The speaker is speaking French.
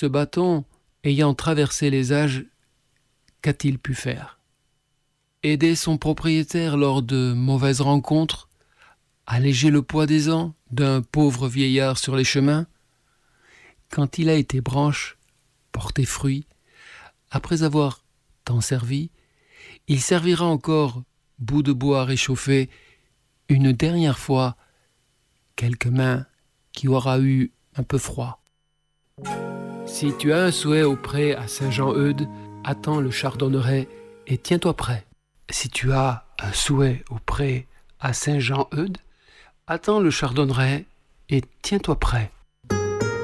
Ce bâton, ayant traversé les âges, qu'a-t-il pu faire? Aider son propriétaire lors de mauvaises rencontres? Alléger le poids des ans d'un pauvre vieillard sur les chemins? Quand il a été branche, porté fruit, après avoir tant servi, il servira encore, bout de bois réchauffé, une dernière fois, quelques mains qui aura eu un peu froid. Si tu as un souhait auprès à Saint-Jean-Eudes, attends le chardonneret et tiens-toi prêt. Si tu as un souhait auprès à Saint-Jean-Eudes, attends le chardonneret et tiens-toi prêt.